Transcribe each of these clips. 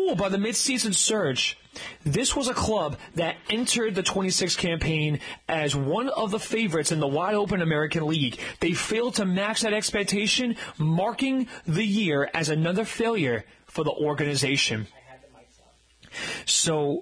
fooled by the midseason surge. This was a club that entered the 26 campaign as one of the favorites in the wide-open American League. They failed to match that expectation, marking the year as another failure for the organization. So,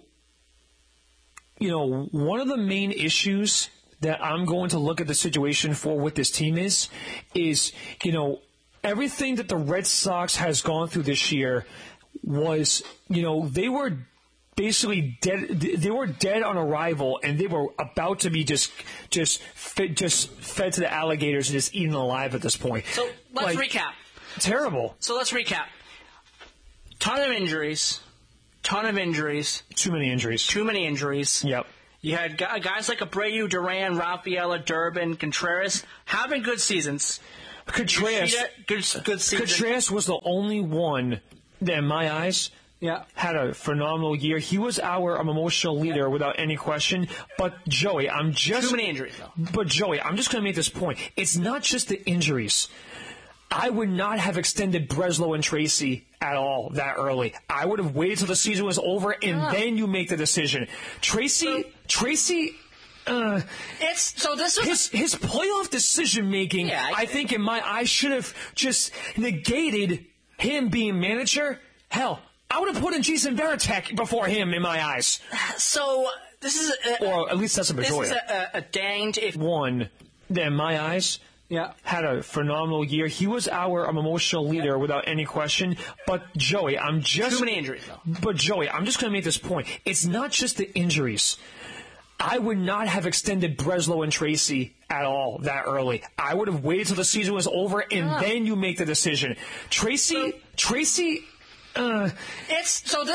one of the main issues that I'm going to look at the situation for with this team is, everything that the Red Sox has gone through this year was, they were basically dead. They were dead on arrival, and they were about to be just fed to the alligators and just eaten alive at this point. So let's recap. Terrible. So let's recap. Ton of injuries. Too many injuries. Yep. You had guys like Abreu, Duran, Rafaela, Durbin, Contreras having good seasons. Contreras was the only one that, in my eyes, had a phenomenal year. He was our emotional leader without any question. But Joey, too many injuries, though. But Joey, I'm just going to make this point. It's not just the injuries. I would not have extended Breslow and Tracy at all that early. I would have waited till the season was over, and then you make the decision. Tracy. His playoff decision making. Yeah, I think in my eyes should have just negated him being manager. Hell, I would have put in Jason Varitek before him in my eyes. So this is, or at least that's a majority. This is a danged one that, in my eyes, had a phenomenal year. He was our emotional leader without any question. But Joey, too many injuries, though. But Joey, I'm just going to make this point. It's not just the injuries. I would not have extended Breslow and Tracy at all that early. I would have waited till the season was over, and then you make the decision. Tracy.